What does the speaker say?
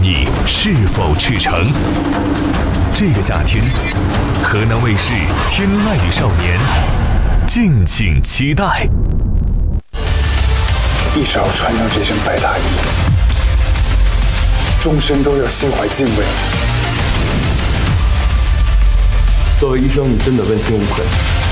你是否赤诚？这个夏天，河南卫视《天籁少年》，敬请期待。 一直要穿上这身白大衣，终身都要心怀敬畏。 作为医生，你真的问心无愧。